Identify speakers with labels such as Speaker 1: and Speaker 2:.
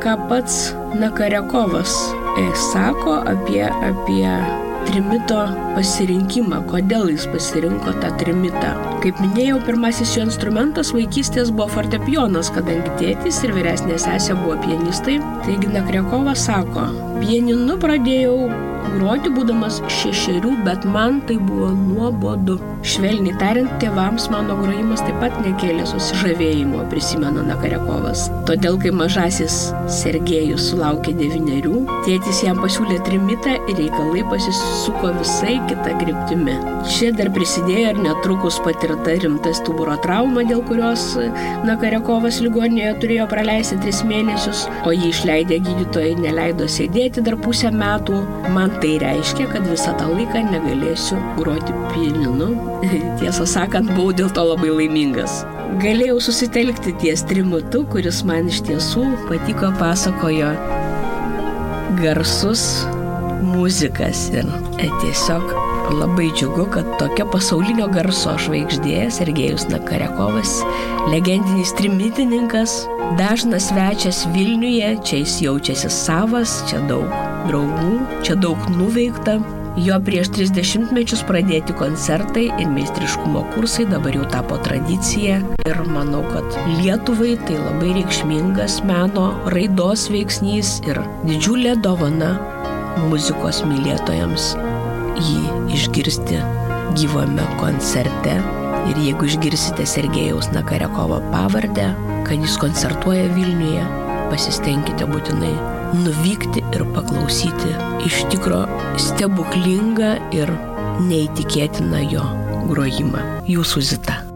Speaker 1: ką pats Nakarjakovas sako apie trimito pasirinkimą, kodėl jis pasirinko tą trimitą. Kaip minėjau, pirmasis jo instrumentas vaikystės buvo fortepijonas, kadangi tėtis ir vyresnė sesė buvo pianistai. Taigi Nakarjakovas sako, pianinu pradėjau groti būdamas 6, bet man tai buvo nuobodu. Švelniai tariant, tėvams mano grojimas taip pat nekėlė susižavėjimo, prisimena Nakarjakovas. Todėl, kai mažasis Sergejus sulaukė 9, tėtis jam pasiūlė trimitą ir reikalai pasisuko visai kitą kryptimi. Čia dar prisidėjo ir netrukus patirta rimta stuburo trauma, dėl kurios Nakarjakovas ligoninėje turėjo praleisti 3 mėnesius, o jį išleidę gydytojai neleido sėdėti dar pusę metų. Man tai reiškia, kad visą tą laiką negalėsiu groti pianinu. Tiesą sakant, buvau dėl to labai laimingas. Galėjau susitelkti ties trimitu, kuris man iš tiesų patiko, pasakojo garsus muzikas. Ir tiesiog labai džiugu, kad tokia pasaulinio garso žvaigždė Sergejus Nakarjakovas, legendinis trimitininkas, dažnas svečias Vilniuje, čia jis jaučiasi savas, čia daug draugų, čia daug nuveikta. Jo prieš 30 mečius pradėti koncertai ir meistriškumo kursai dabar jau tapo tradicija. Ir manau, kad Lietuvai tai labai reikšmingas meno raidos veiksnys ir didžiulė dovana muzikos mylėtojams jį išgirsti gyvame koncerte. Ir jeigu išgirsite Sergejaus Nakarjakovo pavardę, kad jis koncertuoja Vilniuje, pasistengkite būtinai nuvykti ir paklausyti iš tikro stebuklingą ir neįtikėtiną jo grojimą. Jūsų Zita.